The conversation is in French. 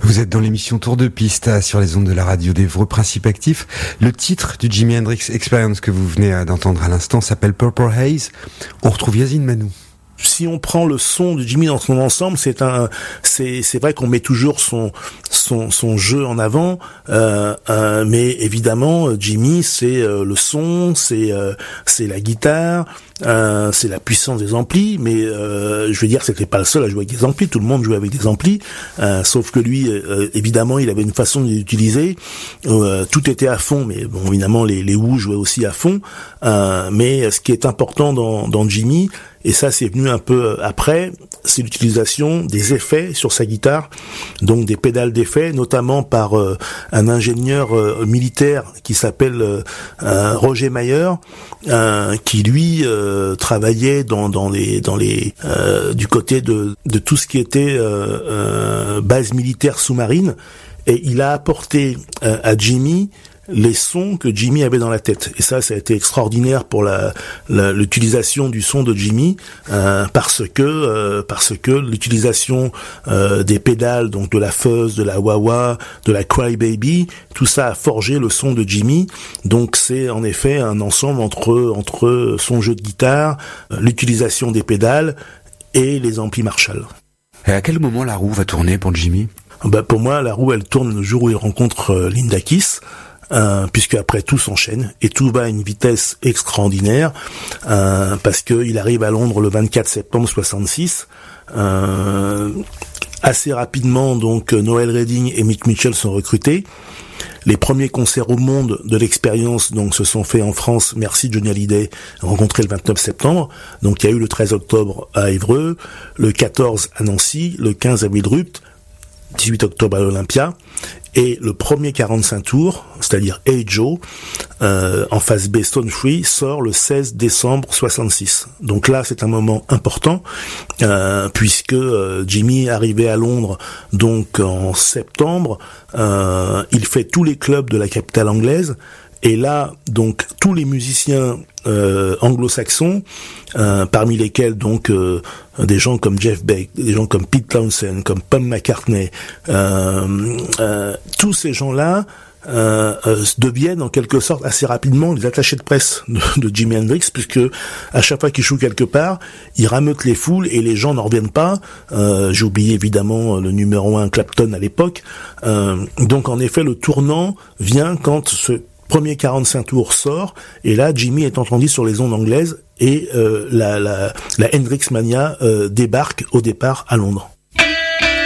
Vous êtes dans l'émission Tour de Piste sur les ondes de la radio d'Évreux Principe Actif. Le titre du Jimi Hendrix Experience que vous venez d'entendre à l'instant s'appelle Purple Haze. On retrouve Yazine Manou. Si on prend le son de Jimi dans son ensemble, c'est vrai qu'on met toujours son jeu en avant, mais évidemment Jimi c'est le son, c'est la guitare, c'est la puissance des amplis, mais je veux dire c'était pas le seul à jouer avec des amplis, tout le monde jouait avec des amplis, sauf que lui évidemment il avait une façon d'utiliser, tout était à fond, mais bon évidemment les Who jouaient aussi à fond, mais ce qui est important dans Jimi, et ça c'est venu un peu après, c'est l'utilisation des effets sur sa guitare, donc des pédales d'effets, notamment par un ingénieur militaire qui s'appelle Roger Mayer, qui lui travaillait dans les du côté de tout ce qui était base militaire sous-marine, et il a apporté à Jimi les sons que Jimi avait dans la tête, et ça a été extraordinaire pour l'utilisation du son de Jimi, parce que l'utilisation des pédales, donc de la fuzz, de la wah-wah, de la crybaby, tout ça a forgé le son de Jimi. Donc c'est en effet un ensemble entre son jeu de guitare, l'utilisation des pédales et les amplis Marshall. Et à quel moment la roue va tourner pour Jimi ? Pour moi, la roue elle tourne le jour où il rencontre Linda Keith. Puisque après tout s'enchaîne et tout va à une vitesse extraordinaire, parce que il arrive à Londres le 24 septembre 66. Assez rapidement, donc Noel Redding et Mick Mitchell sont recrutés. Les premiers concerts au monde de l'expérience donc se sont faits en France. Merci Johnny Hallyday, rencontré le 29 septembre. Donc il y a eu le 13 octobre à Évreux, le 14 à Nancy, le 15 à Widrupt, 18 octobre à l'Olympia, et le premier 45 tours, c'est-à-dire Hey Joe, en phase B Stone Free, sort le 16 décembre 66. Donc là, c'est un moment important, puisque Jimi est arrivé à Londres donc en septembre, il fait tous les clubs de la capitale anglaise, et là, donc, tous les musiciens anglo-saxons, parmi lesquels donc des gens comme Jeff Beck, des gens comme Pete Townshend, comme Paul McCartney, tous ces gens-là deviennent en quelque sorte assez rapidement les attachés de presse de Jimi Hendrix, puisque à chaque fois qu'il joue quelque part, il rameute les foules et les gens n'en reviennent pas. J'ai oublié évidemment le numéro 1 Clapton à l'époque. Donc en effet, le tournant vient quand ce premier 45 tours sort, et là Jimi est entendu sur les ondes anglaises, et la Hendrix Mania débarque au départ à Londres.